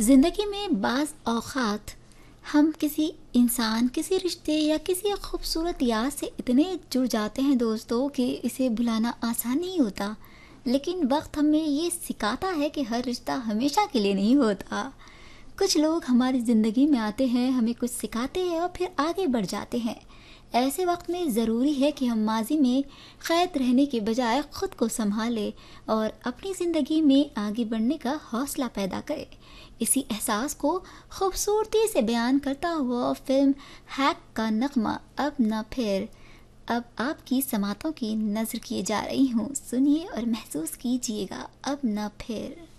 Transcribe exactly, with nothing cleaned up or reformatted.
ज़िंदगी में बाज़ औक़ात हम किसी इंसान, किसी रिश्ते या किसी खूबसूरत याद से इतने जुड़ जाते हैं दोस्तों कि इसे भुलाना आसान नहीं होता। लेकिन वक्त हमें ये सिखाता है कि हर रिश्ता हमेशा के लिए नहीं होता। कुछ लोग हमारी ज़िंदगी में आते हैं, हमें कुछ सिखाते हैं और फिर आगे बढ़ जाते हैं। ऐसे वक्त में ज़रूरी है कि हम माजी में क़ैद रहने के बजाय ख़ुद को संभालें और अपनी ज़िंदगी में आगे बढ़ने का हौसला पैदा करें। इसी एहसास को खूबसूरती से बयान करता हुआ फिल्म हैक का नगमा अब न फिर अब आपकी समातों की नज़र किए जा रही हूँ। सुनिए और महसूस कीजिएगा अब न फिर।